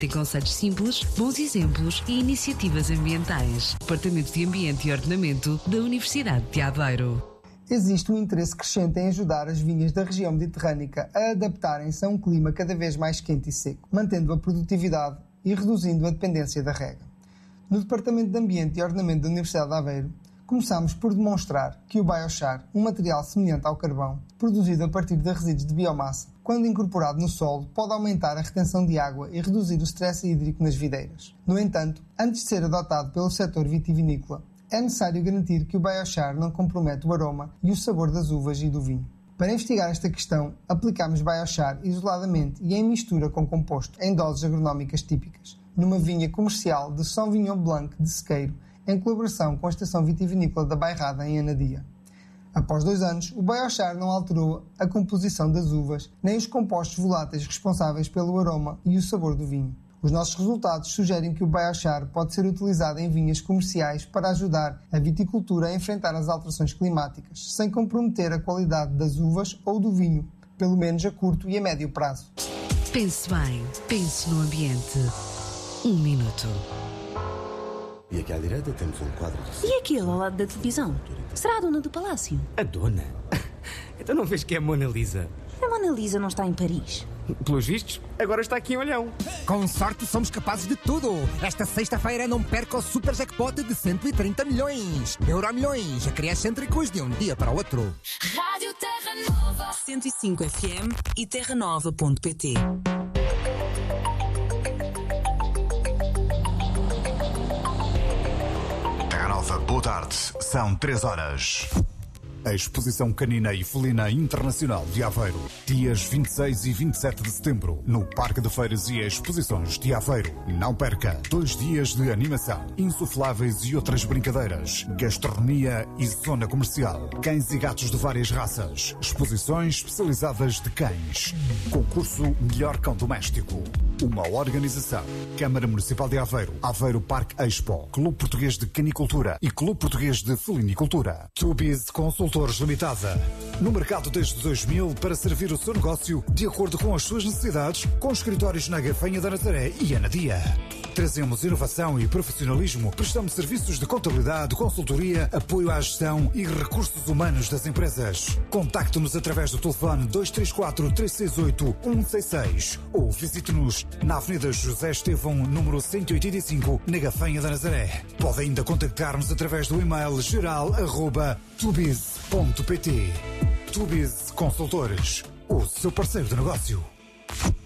Tem conselhos simples, bons exemplos e iniciativas ambientais. Departamento de Ambiente e Ordenamento da Universidade de Aveiro. Existe um interesse crescente em ajudar as vinhas da região mediterrânica a adaptarem-se a um clima cada vez mais quente e seco, mantendo a produtividade e reduzindo a dependência da rega. No Departamento de Ambiente e Ordenamento da Universidade de Aveiro, começámos por demonstrar que o biochar, um material semelhante ao carvão, produzido a partir de resíduos de biomassa, quando incorporado no solo, pode aumentar a retenção de água e reduzir o stress hídrico nas videiras. No entanto, antes de ser adotado pelo setor vitivinícola, é necessário garantir que o biochar não compromete o aroma e o sabor das uvas e do vinho. Para investigar esta questão, aplicámos biochar isoladamente e em mistura com composto em doses agronómicas típicas, numa vinha comercial de Sauvignon Blanc de Sequeiro, em colaboração com a Estação Vitivinícola da Bairrada, em Anadia. Após 2 anos, o biochar não alterou a composição das uvas, nem os compostos voláteis responsáveis pelo aroma e o sabor do vinho. Os nossos resultados sugerem que o biochar pode ser utilizado em vinhas comerciais para ajudar a viticultura a enfrentar as alterações climáticas, sem comprometer a qualidade das uvas ou do vinho, pelo menos a curto e a médio prazo. Pense bem, pense no ambiente. 1 minuto. E aqui à direita temos um quadro de... E aquele ao lado da televisão? Será a dona do palácio? A dona? Então não vês que é a Mona Lisa? A Mona Lisa não está em Paris. Pelos vistos, agora está aqui em Olhão. Com sorte somos capazes de tudo. Esta sexta-feira não perca o super jackpot de 130 milhões. Euromilhões, excêntricos de um dia para o outro. Rádio Terra Nova 105 FM e terranova.pt. Terra Nova, boa tarde. São 3 horas. A Exposição Canina e Felina Internacional de Aveiro, dias 26 e 27 de setembro, no Parque de Feiras e Exposições de Aveiro. Não perca 2 dias de animação, insufláveis e outras brincadeiras, gastronomia e zona comercial, cães e gatos de várias raças, exposições especializadas de cães, concurso Melhor Cão Doméstico. Uma organização: Câmara Municipal de Aveiro, Aveiro Parque Expo, Clube Português de Canicultura e Clube Português de Felinicultura. Tubiz Consultores Limitada. No mercado desde 2000 para servir o seu negócio de acordo com as suas necessidades, com escritórios na Gafanha da Nazaré e Anadia. Trazemos inovação e profissionalismo, prestamos serviços de contabilidade, consultoria, apoio à gestão e recursos humanos das empresas. Contacte-nos através do telefone 234 368 166 ou visite-nos na Avenida José Estevão, número 185, na Gafanha da Nazaré. Pode ainda contactar-nos através do e-mail geral@tubiz.pt. Tubiz Consultores, o seu parceiro de negócio.